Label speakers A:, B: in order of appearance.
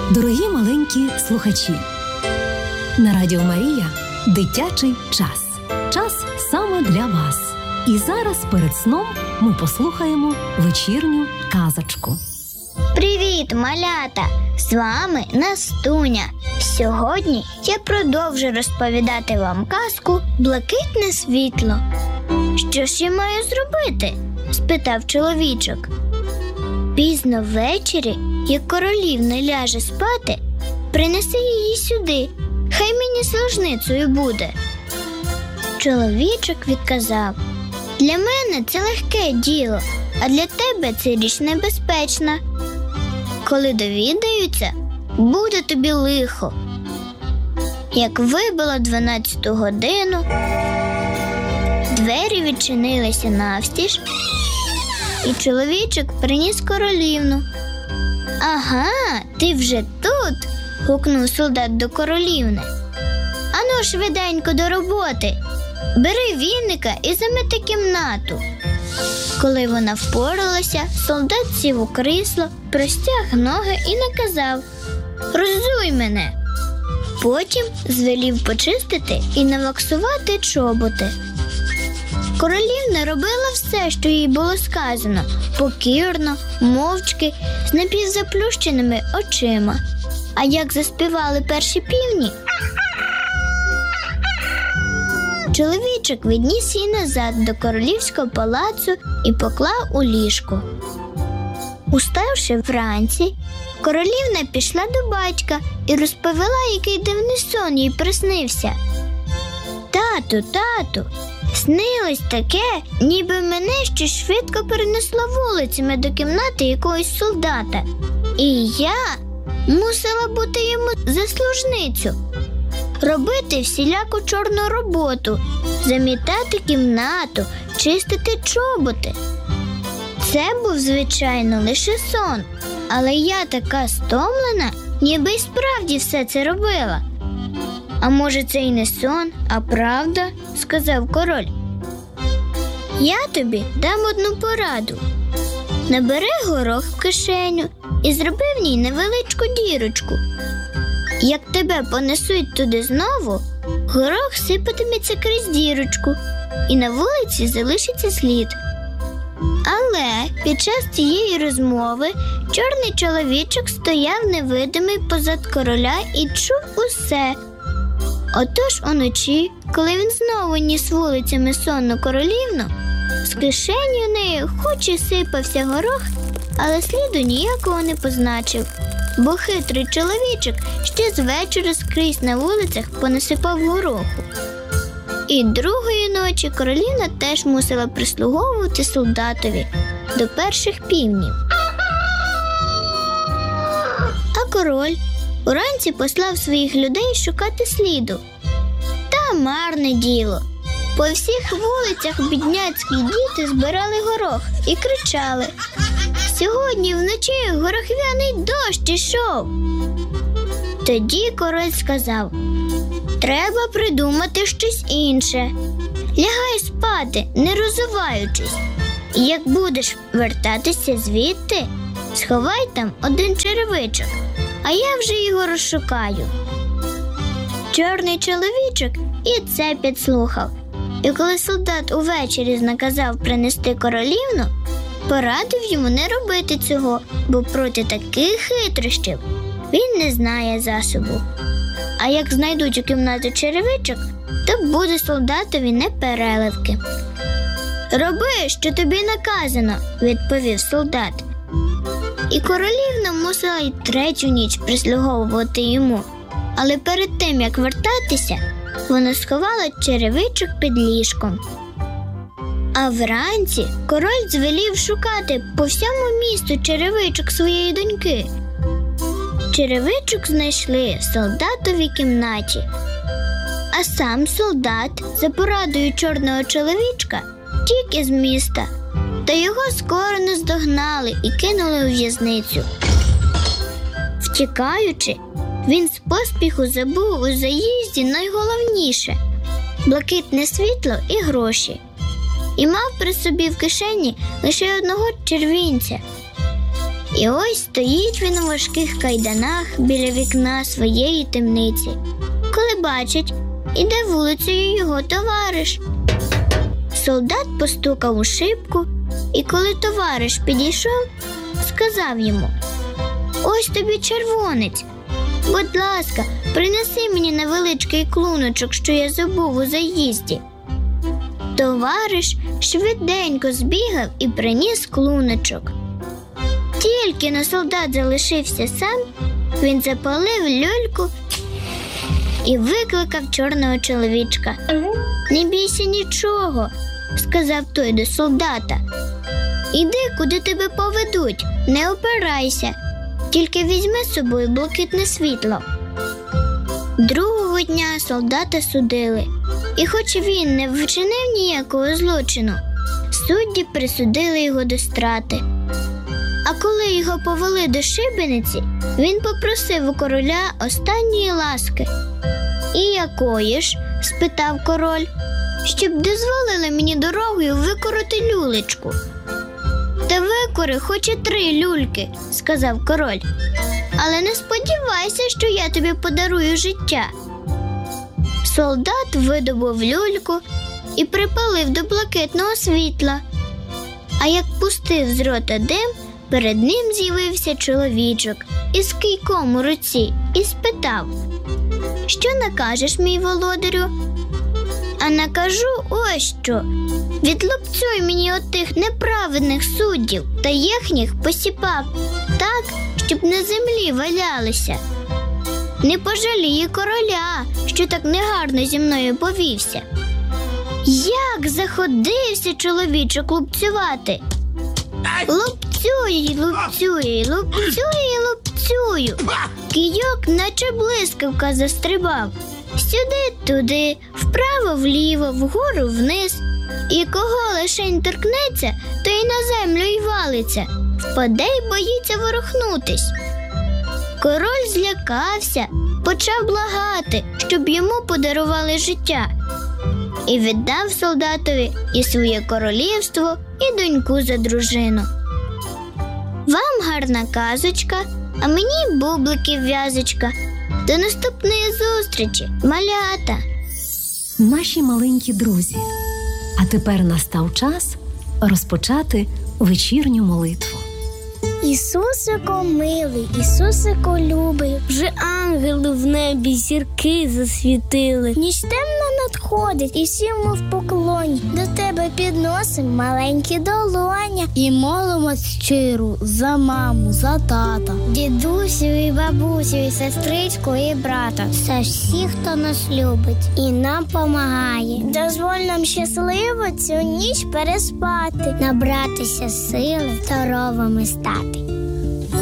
A: Дорогі маленькі слухачі, на Радіо Марія дитячий час. Час саме для вас. І зараз перед сном ми послухаємо вечірню казочку.
B: Привіт, малята! З вами Настуня. Сьогодні я продовжу розповідати вам казку «Блакитне світло». «Що ж я маю зробити?» – спитав чоловічок. «Пізно ввечері, як королівна ляже спати, принеси її сюди, хай мені служницею буде». Чоловічок відказав: «Для мене це легке діло, а для тебе це річ небезпечна. Коли довідаються, буде тобі лихо». Як вибило 12-ту годину, двері відчинилися навстіж, і чоловічок приніс королівну. «Ага, ти вже тут?» – гукнув солдат до королівни. «Ану, швиденько до роботи! Бери віника і замети кімнату». Коли вона впоралася, солдат сів у крісло, простяг ноги і наказав: «Роззуй мене». Потім звелів почистити і наваксувати чоботи. Королівна робила все, що їй було сказано, покірно, мовчки, з напівзаплющеними очима. А як заспівали перші півні, чоловічок відніс її назад до королівського палацу і поклав у ліжко. Уставши вранці, королівна пішла до батька і розповіла, який дивний сон їй приснився. Тату, снилось таке, ніби мене щось швидко перенесло вулицями до кімнати якогось солдата. І я мусила бути йому за служницю, робити всіляку чорну роботу, замітати кімнату, чистити чоботи. Це був, звичайно, лише сон, але я така стомлена, ніби й справді все це робила». «А може, це й не сон, а правда?» – сказав король. «Я тобі дам одну пораду. Набери горох в кишеню і зроби в ній невеличку дірочку. Як тебе понесуть туди знову, горох сипатиметься крізь дірочку, і на вулиці залишиться слід». Але під час цієї розмови чорний чоловічок стояв невидимий позад короля і чув усе. Отож уночі, коли він знову ніс вулицями сонну королівну, з кишені у неї хоч і сипався горох, але сліду ніякого не позначив, бо хитрий чоловічок ще з вечора скрізь на вулицях понасипав гороху. І другої ночі королівна теж мусила прислуговувати солдатові до перших півнів. А король уранці послав своїх людей шукати сліду. Та марне діло. По всіх вулицях бідняцькі діти збирали горох і кричали: «Сьогодні вночі горохвяний дощ ішов!» Тоді король сказав: «Треба придумати щось інше. Лягай спати, не розуваючись. І як будеш вертатися звідти, сховай там один черевичок, а я вже його розшукаю». Чорний чоловічок і це підслухав. І коли солдат увечері наказав принести королівну, порадив йому не робити цього, бо проти таких хитрощів він не знає засобу. А як знайдуть у кімнаті черевичок, то буде солдатові непереливки. «Роби, що тобі наказано», – відповів солдат. І королівна мусила й третю ніч прислуговувати йому. Але перед тим, як вертатися, вона сховала черевичок під ліжком. А вранці король звелів шукати по всьому місту черевичок своєї доньки. Черевичок знайшли в солдатовій кімнаті. А сам солдат, за порадою чорного чоловічка, втік із міста, та його скоро наздогнали і кинули у в'язницю. Втікаючи, він з поспіху забув у заїзді найголовніше – блакитне світло і гроші. І мав при собі в кишені лише одного червінця. І ось стоїть він у важких кайданах біля вікна своєї темниці, коли бачить, іде вулицею його товариш. Солдат постукав у шибку, і коли товариш підійшов, сказав йому: «Ось тобі червонець. Будь ласка, принеси мені невеличкий клуночок, що я забув у заїзді». Товариш швиденько збігав і приніс клуночок. Тільки но солдат залишився сам, він запалив люльку і викликав чорного чоловічка. «Не бійся нічого», – сказав той до солдата. «Іди, куди тебе поведуть, не опирайся, тільки візьми з собою блакитне світло». Другого дня солдата судили, і хоч він не вчинив ніякого злочину, судді присудили його до страти. А коли його повели до шибениці, він попросив у короля останньої ласки. «І якої ж?» – спитав король. «Щоб дозволили мені дорогою викорити люлечку». «Та викори хоч і 3 люльки», – сказав король. «Але не сподівайся, що я тобі подарую життя». Солдат видобув люльку і припалив до блакитного світла. А як пустив з рота дим, перед ним з'явився чоловічок із кийком у руці і спитав: «Що накажеш, мій володарю?» «А накажу ось що: відлупцюй мені отих неправедних суддів та їхніх посіпак так, щоб на землі валялися. Не пожаліє короля, що так негарно зі мною повівся». Як заходився чоловічок лупцювати! Лупцює, лупцює, лупцює, лупцюю. Кийок, наче блискавка, застрибав. Сюди-туди, вправо-вліво, вгору-вниз. І кого лишень торкнеться, то й на землю й валиться. Впаде й боїться ворухнутись. Король злякався, почав благати, щоб йому подарували життя. І віддав солдатові і своє королівство, і доньку за дружину. Вам гарна казочка, а мені бубликів в'язочка. До наступної зустрічі, малята!
A: Наші маленькі друзі. А тепер настав час розпочати вечірню молитву.
C: Ісусико милий, Ісусико любий, вже ангели в небі зірки засвітили. Ніч темна надходить, і всі ми в поклоні. До тебе підносим маленькі долоня і молимось щиро за маму, за тата, дідусю і бабусю, і сестричку, і брата, за всіх, хто нас любить і нам помагає. Дозволь нам щасливо цю ніч переспати, набратися сили, здоровими стати.